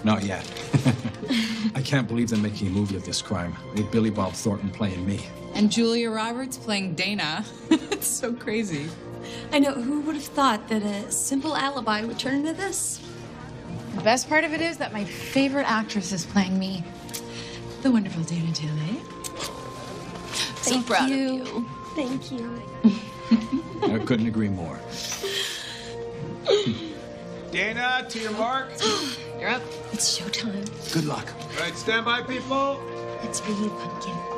Not yet. I can't believe they're making a movie of this crime with Billy Bob Thornton playing me. And Julia Roberts playing Dana. It's so crazy. I know, who would have thought that a simple alibi would turn into this? The best part of it is that my favorite actress is playing me. The wonderful Dana Tilly. So proud of you. Thank you. I couldn't agree more. Dana, to your mark. You're up. It's showtime. Good luck. All right, stand by, people. It's for you, Pumpkin.